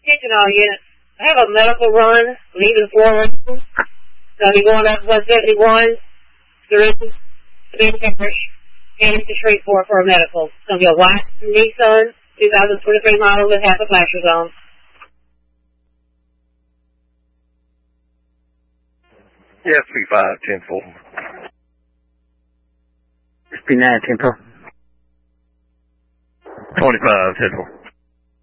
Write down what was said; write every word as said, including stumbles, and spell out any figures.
attention all units. I have a medical run, leaving four rooms. So I'll be going up one seventy-one, through Spin Parish, and to Shreveport for a medical. It's going to be a white Nissan, two thousand twenty-three model with half a flasher zone. Yeah, three five, ten four. three nine, ten four. twenty-five, ten four.